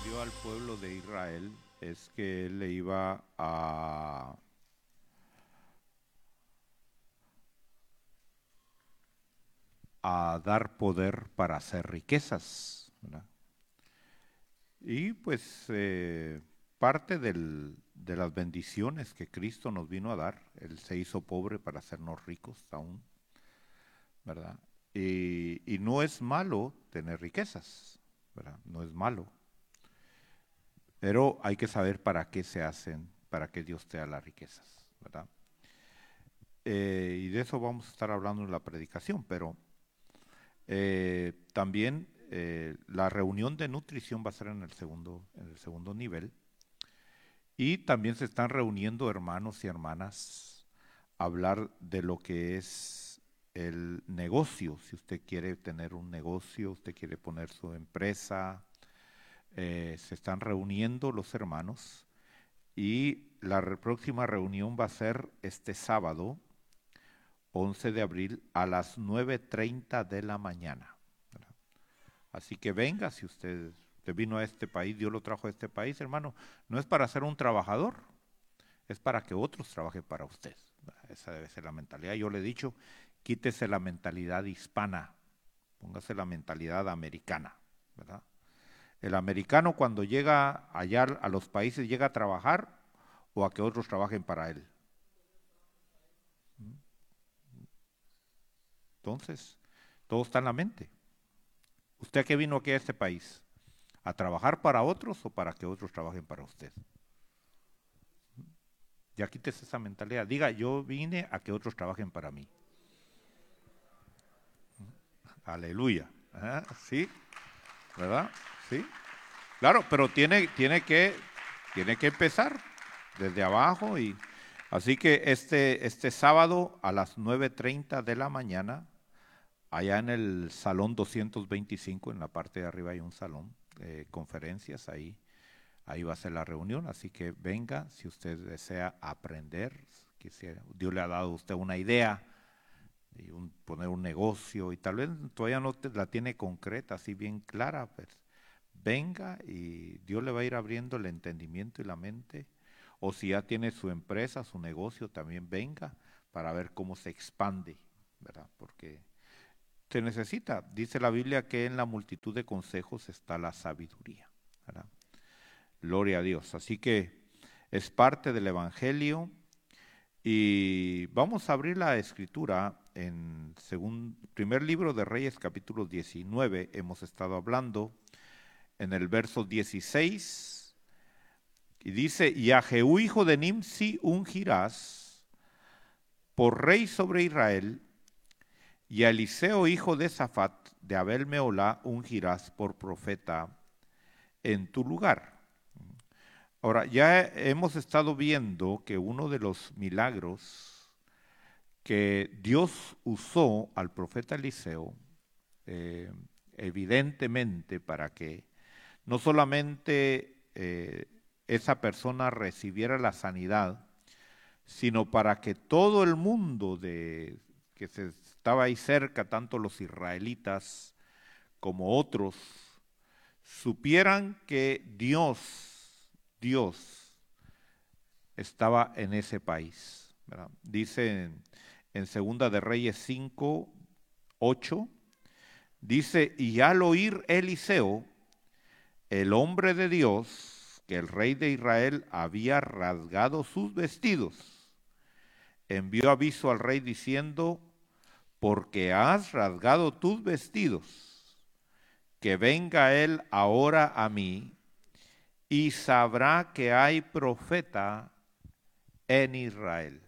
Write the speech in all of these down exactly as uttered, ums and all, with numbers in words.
dio al pueblo de Israel es que él le iba a, a dar poder para hacer riquezas, ¿verdad? Y pues eh, parte del, de las bendiciones que Cristo nos vino a dar, Él se hizo pobre para hacernos ricos aún, ¿verdad? Y, y no es malo tener riquezas, ¿verdad? No es malo, pero hay que saber para qué se hacen, para qué Dios te da las riquezas, ¿verdad? Eh, y de eso vamos a estar hablando en la predicación, pero eh, también eh, la reunión de nutrición va a ser en el segundo, en el segundo nivel. Y también se están reuniendo hermanos y hermanas a hablar de lo que es el negocio. Si usted quiere tener un negocio, usted quiere poner su empresa, eh, se están reuniendo los hermanos y la re- próxima reunión va a ser este sábado, once de abril, a las nueve treinta de la mañana. ¿Verdad? Así que venga, si usted, usted vino a este país, Dios lo trajo a este país, hermano, no es para ser un trabajador, es para que otros trabajen para usted. Esa debe ser la mentalidad. Yo le he dicho, quítese la mentalidad hispana, póngase la mentalidad americana, ¿verdad? El americano cuando llega allá a los países llega a trabajar o a que otros trabajen para él. Entonces, todo está en la mente. ¿Usted a qué vino aquí a este país? ¿A trabajar para otros o para que otros trabajen para usted? Ya quítese esa mentalidad. Diga, yo vine a que otros trabajen para mí. Aleluya. ¿Ah? ¿Sí? ¿Verdad? ¿Sí? Claro, pero tiene, tiene, que, tiene que empezar desde abajo. Y así que este, este sábado a las nueve treinta de la mañana, allá en el salón doscientos veinticinco, en la parte de arriba hay un salón, eh, conferencias, ahí, ahí va a ser la reunión. Así que venga si usted desea aprender, quisiera, Dios le ha dado a usted una idea y un, poner un negocio y tal vez todavía no te, la tiene concreta, así bien clara, pues venga y Dios le va a ir abriendo el entendimiento y la mente. O si ya tiene su empresa, su negocio, también venga para ver cómo se expande, ¿verdad? Porque se necesita, dice la Biblia que en la multitud de consejos está la sabiduría, ¿verdad? Gloria a Dios. Así que es parte del Evangelio. Y vamos a abrir la escritura en segundo, primer libro de Reyes, capítulo diecinueve. Hemos estado hablando en el verso dieciséis. Y dice, y a Jehú, hijo de Nimsi, ungirás por rey sobre Israel, y a Eliseo, hijo de Safat, de Abel Meolá, ungirás por profeta en tu lugar. Ahora, ya hemos estado viendo que uno de los milagros que Dios usó al profeta Eliseo, eh, evidentemente para que no solamente eh, esa persona recibiera la sanidad, sino para que todo el mundo de, que se estaba ahí cerca, tanto los israelitas como otros, supieran que Dios, Dios estaba en ese país, ¿verdad? Dice en, en Segunda de Reyes cinco, ocho, dice, y al oír Eliseo, el hombre de Dios, que el rey de Israel había rasgado sus vestidos, envió aviso al rey diciendo, porque has rasgado tus vestidos, que venga él ahora a mí y sabrá que hay profeta en Israel.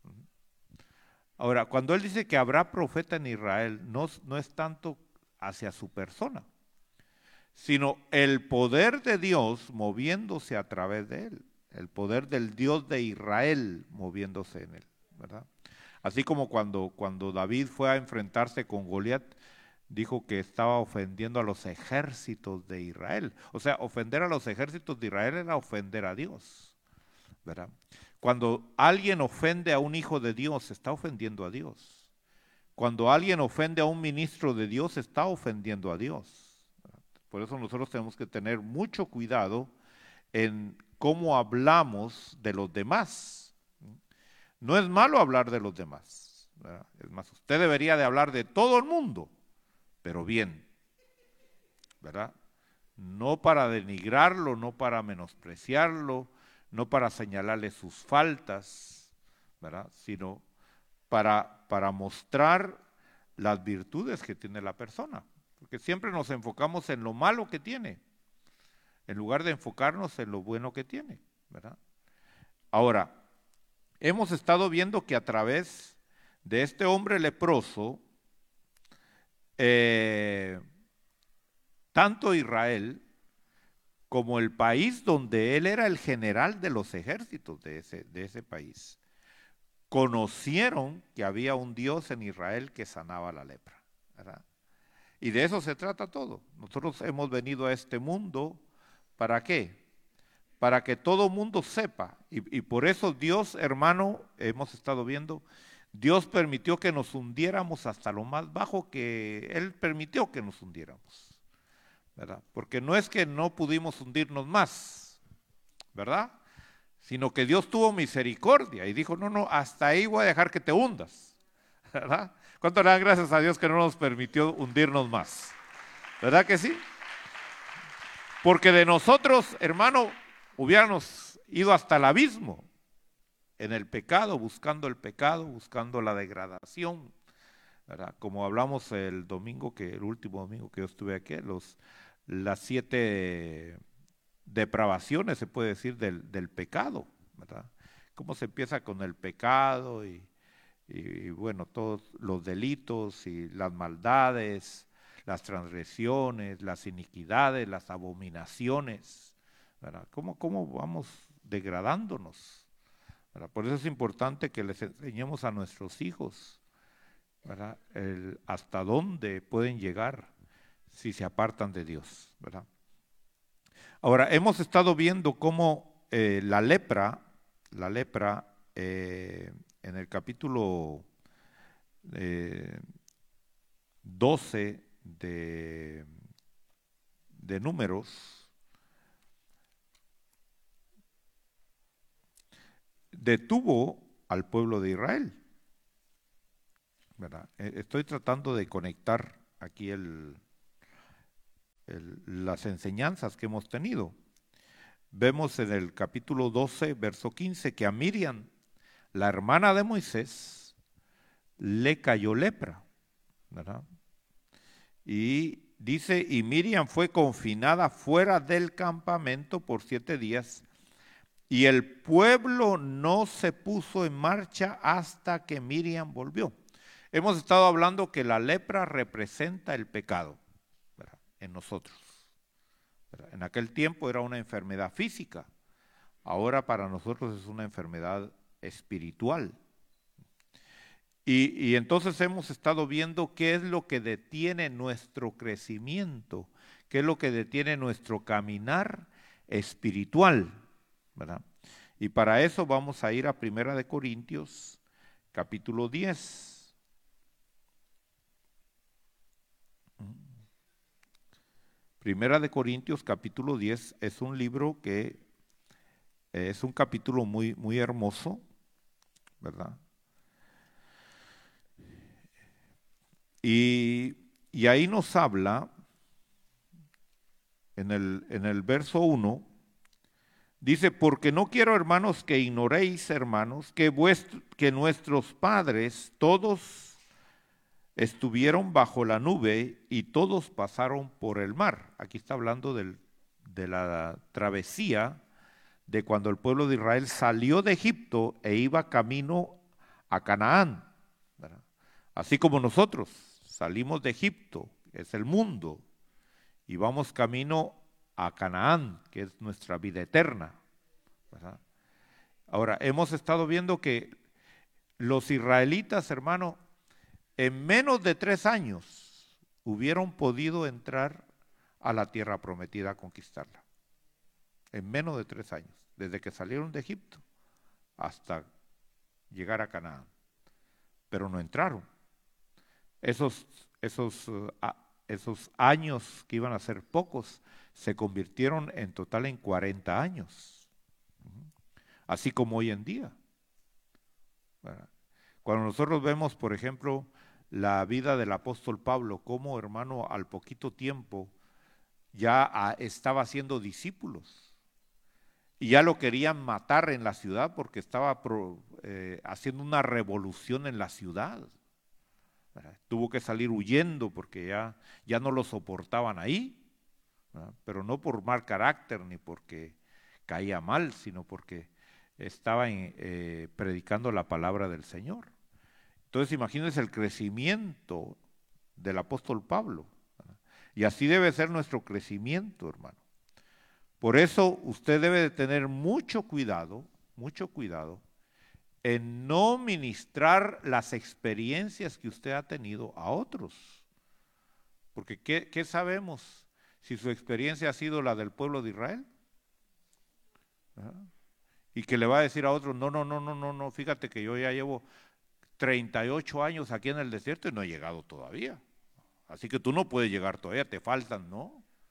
Ahora, cuando él dice que habrá profeta en Israel, no, no es tanto hacia su persona, sino el poder de Dios moviéndose a través de él, el poder del Dios de Israel moviéndose en él, ¿verdad? Así como cuando, cuando David fue a enfrentarse con Goliat, dijo que estaba ofendiendo a los ejércitos de Israel. O sea, ofender a los ejércitos de Israel era ofender a Dios, ¿verdad? Cuando alguien ofende a un hijo de Dios, está ofendiendo a Dios. Cuando alguien ofende a un ministro de Dios, está ofendiendo a Dios. Por eso nosotros tenemos que tener mucho cuidado en cómo hablamos de los demás. No es malo hablar de los demás, ¿verdad? Es más, usted debería de hablar de todo el mundo, pero bien, ¿verdad? No para denigrarlo, no para menospreciarlo, no para señalarle sus faltas, ¿verdad? Sino para, para mostrar las virtudes que tiene la persona, porque siempre nos enfocamos en lo malo que tiene, en lugar de enfocarnos en lo bueno que tiene, ¿verdad? Ahora, hemos estado viendo que a través de este hombre leproso, eh, tanto Israel como el país donde él era el general de los ejércitos de ese, de ese país, conocieron que había un Dios en Israel que sanaba la lepra, ¿verdad? Y de eso se trata todo. Nosotros hemos venido a este mundo, ¿para qué? Para que todo mundo sepa. Y, y por eso Dios, hermano, hemos estado viendo, Dios permitió que nos hundiéramos hasta lo más bajo que Él permitió que nos hundiéramos, ¿verdad? Porque no es que no pudimos hundirnos más, ¿verdad? Sino que Dios tuvo misericordia y dijo, no, no, hasta ahí voy a dejar que te hundas, ¿verdad? ¿Cuánto le dan gracias a Dios que no nos permitió hundirnos más? ¿Verdad que sí? Porque de nosotros, hermano, hubiéramos ido hasta el abismo, en el pecado, buscando el pecado, buscando la degradación, ¿verdad? Como hablamos el domingo, que el último domingo que yo estuve aquí, los, las siete depravaciones, se puede decir, del, del pecado, ¿verdad? Cómo se empieza con el pecado y, y, y bueno, todos los delitos y las maldades, las transgresiones, las iniquidades, las abominaciones, ¿verdad? ¿Cómo, cómo vamos degradándonos? ¿Verdad? Por eso es importante que les enseñemos a nuestros hijos, ¿verdad? El, hasta dónde pueden llegar si se apartan de Dios, ¿verdad? Ahora, hemos estado viendo cómo eh, la lepra, la lepra eh, en el capítulo eh, doce de, de Números, detuvo al pueblo de Israel, ¿verdad? Estoy tratando de conectar aquí el, el, las enseñanzas que hemos tenido. Vemos en el capítulo doce, verso quince, que a Miriam, la hermana de Moisés, le cayó lepra, ¿verdad? Y dice, y Miriam fue confinada fuera del campamento por siete días, y el pueblo no se puso en marcha hasta que Miriam volvió. Hemos estado hablando que la lepra representa el pecado, ¿verdad? En nosotros. En aquel tiempo era una enfermedad física, ahora para nosotros es una enfermedad espiritual. Y, y entonces hemos estado viendo qué es lo que detiene nuestro crecimiento, qué es lo que detiene nuestro caminar espiritual, ¿verdad? Y para eso vamos a ir a Primera de Corintios, capítulo diez. Primera de Corintios, capítulo diez, es un libro que es un capítulo muy, muy hermoso, ¿verdad? Y, y ahí nos habla, en el, en el verso uno, dice, porque no quiero, hermanos, que ignoréis, hermanos, que, vuestro, que nuestros padres todos estuvieron bajo la nube y todos pasaron por el mar. Aquí está hablando del, de la travesía de cuando el pueblo de Israel salió de Egipto e iba camino a Canaán, ¿verdad? Así como nosotros salimos de Egipto, que es el mundo, y vamos camino a Canaán, que es nuestra vida eterna, ¿verdad? Ahora, hemos estado viendo que los israelitas, hermano, en menos de tres años hubieron podido entrar a la tierra prometida a conquistarla. En menos de tres años, desde que salieron de Egipto hasta llegar a Canaán. Pero no entraron. Esos, esos uh, esos años que iban a ser pocos se convirtieron en total en cuarenta años, así como hoy en día. Cuando nosotros vemos, por ejemplo, la vida del apóstol Pablo, como hermano al poquito tiempo ya estaba haciendo discípulos y ya lo querían matar en la ciudad porque estaba pro, eh, haciendo una revolución en la ciudad. ¿Verdad? Tuvo que salir huyendo porque ya, ya no lo soportaban ahí, ¿verdad? Pero no por mal carácter ni porque caía mal, sino porque estaba en, eh, predicando la palabra del Señor. Entonces imagínense el crecimiento del apóstol Pablo, ¿verdad? Y así debe ser nuestro crecimiento, hermano. Por eso usted debe de tener mucho cuidado, mucho cuidado en no ministrar las experiencias que usted ha tenido a otros. Porque ¿qué, qué sabemos si su experiencia ha sido la del pueblo de Israel? ¿Verdad? Y que le va a decir a otros, no, no, no, no, no, no, fíjate que yo ya llevo treinta y ocho años aquí en el desierto y no he llegado todavía. Así que tú no puedes llegar todavía, te faltan, ¿no?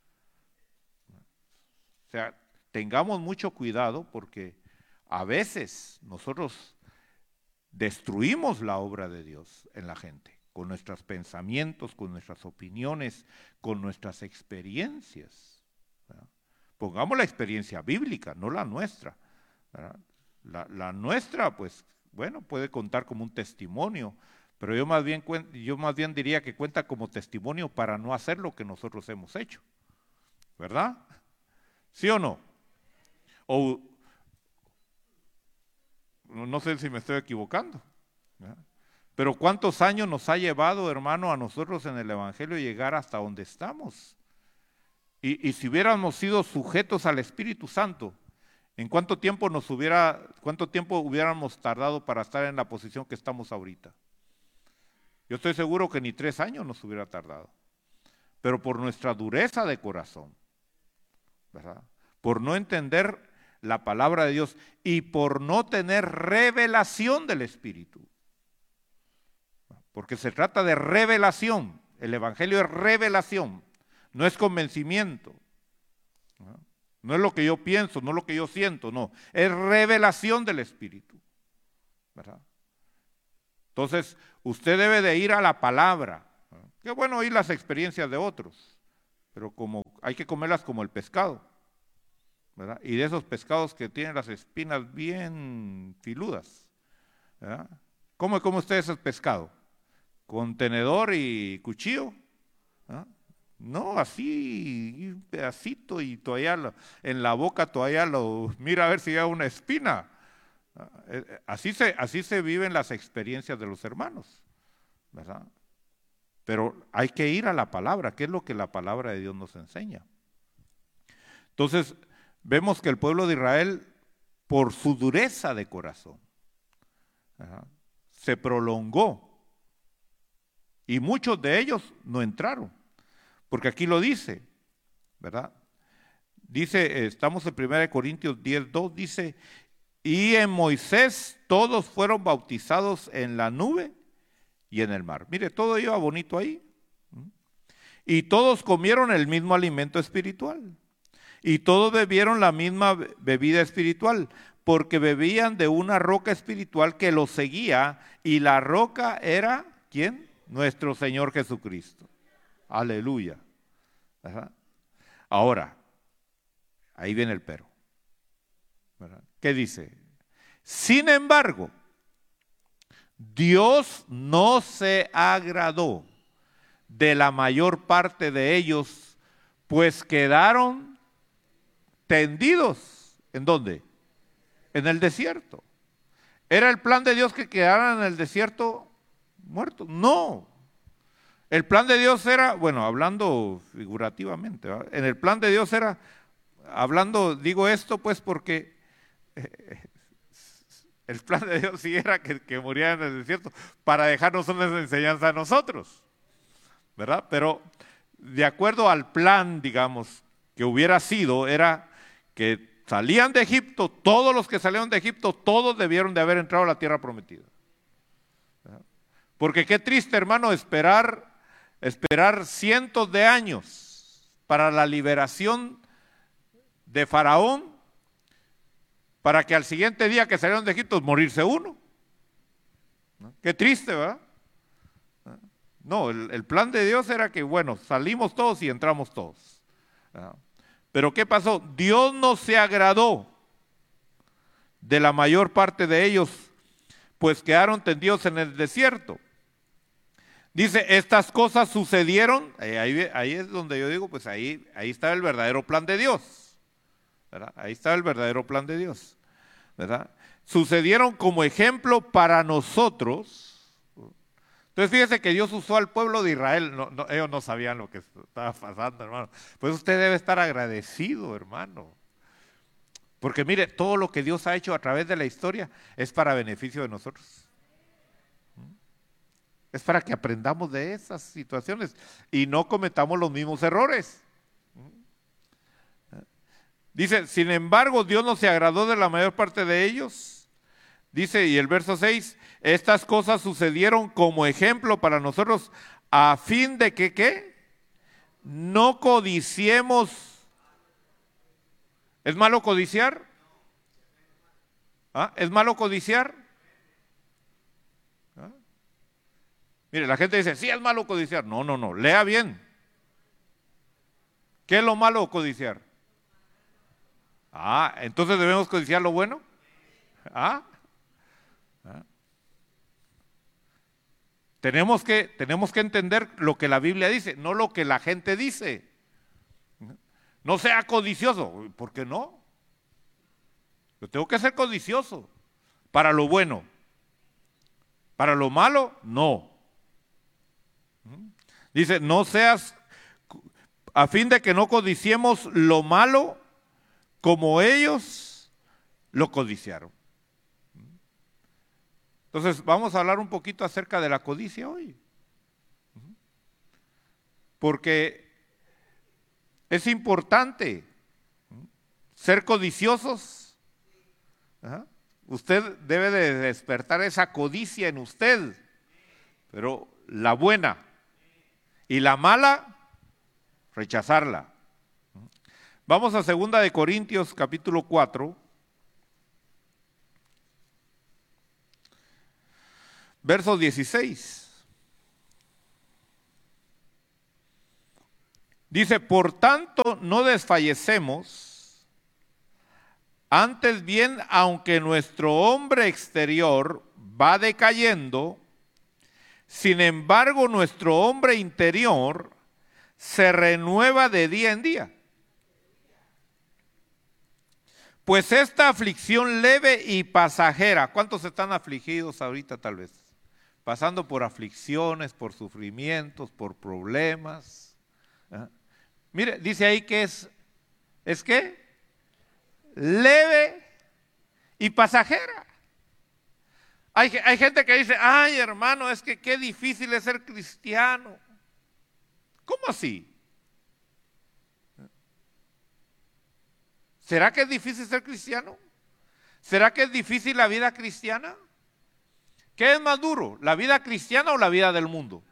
O sea, tengamos mucho cuidado porque a veces nosotros destruimos la obra de Dios en la gente, con nuestros pensamientos, con nuestras opiniones, con nuestras experiencias, ¿verdad? Pongamos la experiencia bíblica, no la nuestra, ¿verdad? La, la nuestra, pues, bueno, puede contar como un testimonio, pero yo más, bien, yo más bien diría que cuenta como testimonio para no hacer lo que nosotros hemos hecho, ¿verdad? ¿Sí o no? O no sé si me estoy equivocando, ¿verdad? Pero ¿cuántos años nos ha llevado, hermano, a nosotros en el Evangelio llegar hasta donde estamos? Y, y si hubiéramos sido sujetos al Espíritu Santo, ¿en cuánto tiempo nos hubiera, cuánto tiempo hubiéramos tardado para estar en la posición que estamos ahorita? Yo estoy seguro que ni tres años nos hubiera tardado. Pero por nuestra dureza de corazón, ¿verdad? Por no entender la palabra de Dios y por no tener revelación del Espíritu. Porque se trata de revelación. El Evangelio es revelación, no es convencimiento. ¿No? No es lo que yo pienso, no es lo que yo siento, no. Es revelación del Espíritu, ¿verdad? Entonces, usted debe de ir a la palabra. ¿Verdad? Qué bueno oír las experiencias de otros, pero como hay que comerlas como el pescado, ¿verdad? Y de esos pescados que tienen las espinas bien filudas, ¿verdad? ¿Cómo come usted ese pescado? ¿Con tenedor y cuchillo? ¿Ah? No, así, un pedacito y todavía lo, en la boca todavía lo mira a ver si hay una espina. Así se, así se viven las experiencias de los hermanos, ¿verdad? Pero hay que ir a la palabra, que es lo que la palabra de Dios nos enseña. Entonces, vemos que el pueblo de Israel, por su dureza de corazón, ¿verdad?, se prolongó. Y muchos de ellos no entraron, porque aquí lo dice, ¿verdad? Dice, estamos en primera de Corintios diez, dos, dice, y en Moisés todos fueron bautizados en la nube y en el mar. Mire, todo iba bonito ahí. Y todos comieron el mismo alimento espiritual. Y todos bebieron la misma bebida espiritual, porque bebían de una roca espiritual que los seguía, y la roca era, ¿quién? Nuestro Señor Jesucristo. Aleluya. ¿Verdad? Ahora, ahí viene el pero, ¿verdad? ¿Qué dice? Sin embargo, Dios no se agradó de la mayor parte de ellos, pues quedaron tendidos. ¿En dónde? En el desierto. ¿Era el plan de Dios que quedaran en el desierto muertos? No. El plan de Dios era, bueno, hablando figurativamente, ¿verdad? En el plan de Dios era, hablando, digo esto pues porque eh, el plan de Dios sí era que, que murieran en el desierto para dejarnos una enseñanza a nosotros, ¿verdad? Pero de acuerdo al plan, digamos, que hubiera sido, era que salían de Egipto, todos los que salieron de Egipto, todos debieron de haber entrado a la tierra prometida. ¿Verdad? Porque qué triste, hermano, esperar esperar cientos de años para la liberación de Faraón, para que al siguiente día que salieron de Egipto morirse uno. ¿No? Qué triste, ¿verdad? No, el, el plan de Dios era que, bueno, salimos todos y entramos todos. ¿No? Pero ¿qué pasó? Dios no se agradó de la mayor parte de ellos, pues quedaron tendidos en el desierto. Dice, estas cosas sucedieron, ahí, ahí es donde yo digo, pues ahí, ahí está el verdadero plan de Dios, ¿verdad? Ahí está el verdadero plan de Dios, ¿verdad? Sucedieron como ejemplo para nosotros. Entonces fíjese que Dios usó al pueblo de Israel, no, no, ellos no sabían lo que estaba pasando, hermano. Pues usted debe estar agradecido, hermano. Porque mire, todo lo que Dios ha hecho a través de la historia es para beneficio de nosotros. Es para que aprendamos de esas situaciones y no cometamos los mismos errores. Dice, sin embargo, Dios no se agradó de la mayor parte de ellos. Dice, y el verso seis, estas cosas sucedieron como ejemplo para nosotros a fin de que, ¿qué? No codiciemos. ¿Es malo codiciar? ¿Ah? ¿Es malo codiciar? ¿Ah? Mire, la gente dice, sí, es malo codiciar. No, no, no, lea bien. ¿Qué es lo malo codiciar? Ah, entonces debemos codiciar lo bueno. Ah, ah. Tenemos que, tenemos que entender lo que la Biblia dice, no lo que la gente dice. No sea codicioso. ¿Por qué no? Yo tengo que ser codicioso para lo bueno. Para lo malo, no. Dice, no seas, a fin de que no codiciemos lo malo como ellos lo codiciaron. Entonces, vamos a hablar un poquito acerca de la codicia hoy. Porque es importante ser codiciosos. ¿Ah? Usted debe de despertar esa codicia en usted, pero la buena y la mala, rechazarla. Vamos a segunda de Corintios capítulo cuatro, verso dieciséis. Dice, por tanto no desfallecemos, antes bien, aunque nuestro hombre exterior va decayendo, sin embargo nuestro hombre interior se renueva de día en día. Pues esta aflicción leve y pasajera, ¿cuántos están afligidos ahorita tal vez? Pasando por aflicciones, por sufrimientos, por problemas. ¿Ah? Mire, dice ahí que es, ¿es qué? Leve y pasajera. Hay, hay gente que dice, ay hermano, es que qué difícil es ser cristiano. ¿Cómo así? ¿Será que es difícil ser cristiano? ¿Será que es difícil la vida cristiana? ¿Qué es más duro, la vida cristiana o la vida del mundo?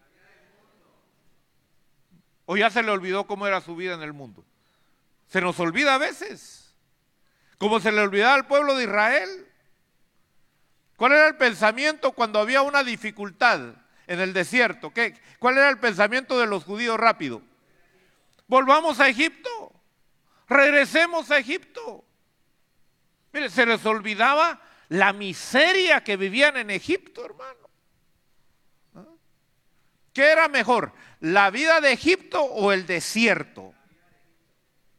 ¿O ya se le olvidó cómo era su vida en el mundo? Se nos olvida a veces, como se le olvidaba al pueblo de Israel. ¿Cuál era el pensamiento cuando había una dificultad en el desierto? ¿Qué? ¿Cuál era el pensamiento de los judíos rápido? Volvamos a Egipto, regresemos a Egipto. Mire, se les olvidaba la miseria que vivían en Egipto, hermano. ¿Ah? ¿Qué era mejor, la vida de Egipto o el desierto?